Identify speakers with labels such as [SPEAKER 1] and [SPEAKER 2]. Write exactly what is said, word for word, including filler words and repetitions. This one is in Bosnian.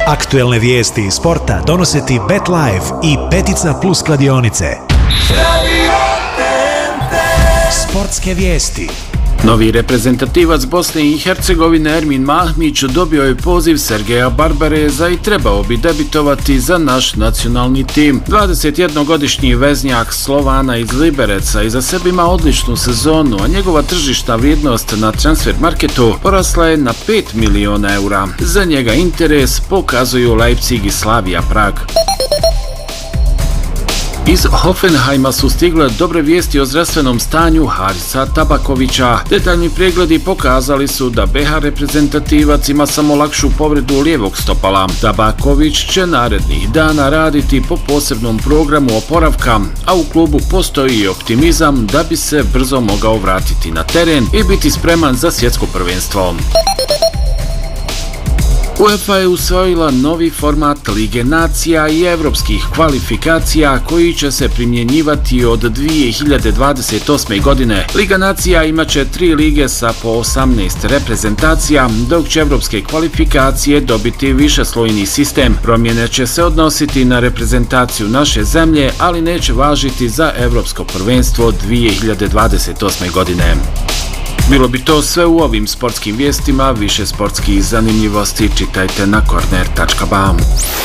[SPEAKER 1] Aktuelne vijesti iz sporta donose ti BetLife i Petica Plus kladionice. Sportske vijesti.
[SPEAKER 2] Novi reprezentativac Bosne i Hercegovine Ermin Mahmić dobio je poziv Sergeja Barbareza i trebao bi debitovati za naš nacionalni tim. dvadesetjednogodišnji veznjak Slovana iz Libereca iza sebe ima odličnu sezonu, a njegova tržišna vrijednost na transfer marketu porasla je na pet miliona eura. Za njega interes pokazuju Leipzig i Slavia Prag. Iz Hoffenheima su stigle dobre vijesti o zdravstvenom stanju Harisa Tabakovića. Detaljni pregledi pokazali su da be ha reprezentativac ima samo lakšu povredu lijevog stopala. Tabaković će narednih dana raditi po posebnom programu oporavka, a u klubu postoji i optimizam da bi se brzo mogao vratiti na teren i biti spreman za svjetsko prvenstvo. UEFA je usvojila novi format Lige nacija i evropskih kvalifikacija koji će se primjenjivati od dvije hiljade dvadeset osme. godine. Liga nacija imaće tri lige sa po osamnaest reprezentacija, dok će evropske kvalifikacije dobiti višeslojni sistem. Promjene će se odnositi na reprezentaciju naše zemlje, ali neće važiti za evropsko prvenstvo dvije hiljade dvadeset osme. godine. Bilo bi to sve u ovim sportskim vijestima. Više sportskih zanimljivosti čitajte na korner tačka ba.